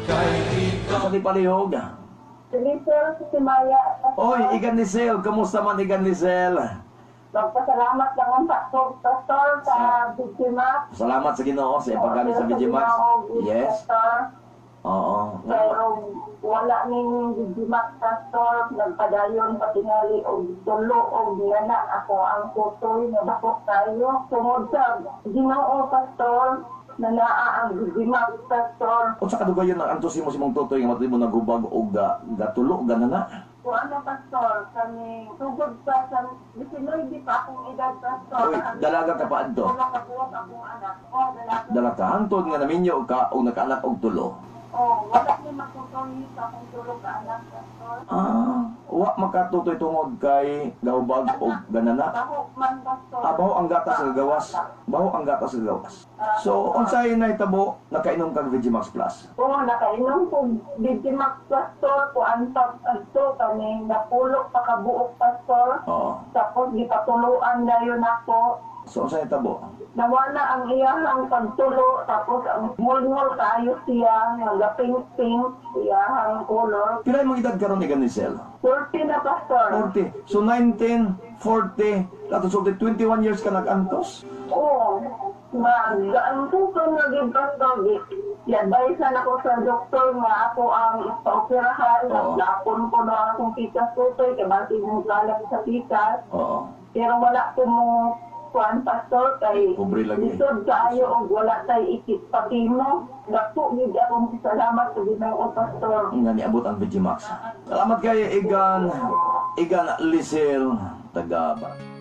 Sa di palihog. Sir, si Maya. Oy, Igan Lisel, kamusta man Igan Lisel? Magpasalamat lang ang pastor sa biktima. Salamat sa Ginoo sa ipaggamit sa Vigimax. Yes. Oo. Pero wala ning Vigimax pastor, nagpadayon patingali og tulo og ngana ako ang tutoy nga bakok tayo. Tungod sa Ginoo pastor, na naa ang Vigimax pastor. Unsa kadugayon ang antusin mo si mong tutoy nga matay mo nagubag og gatulo ganana? Kung ano pastor, kami tugod pa sa bisinoy di pa akong edad pastor. Oy, dalaga ka pa adto. Wala ka buwag akong anak. Dalaga. Dala ka hantod nga naminyo ka og nakaanak og tulo. Wala ni matutoy sa akong tulog ka anak pastor. Wa makatutoy tungod kay gahubag og ganana. Baho man pastor. Baho ang gatas sa gawas. Baho ang gatas sa gawas. So, unsay nahitabo nakainom kag Vigimax Plus? Nakainom ko Vigimax pastor ko antag adto kami napulok pa ka buok pastor. Oo. Tapos gipatuluan dayon ako. So, unsay nahitabo? Nawala ang iyahang pagtulo, tapos ang mulmul kayo siya, nagaping-pink, iyahang color. Pila imong edad karon ni Ganisel? 40 na pastor. 40. So 19, 40, tapos 21 years ka nag-antos? Oo. Mag-aanto ko na din pastor. I-advisean ako sa doktor nga ako ang ipa-operahan. Oo. Napon ko na akong pikas tutoy, kaya bakit mong galang sa pikas. Oo. Pero wala ko mo kuan pastor kay Pobre lagi. lisod kaayo og wala tay ikit pati mo. Dako gid akong salamat sa Ginoo pastor. Nga niabot ang Vigimax. Salamat kay Igan Lisel, taga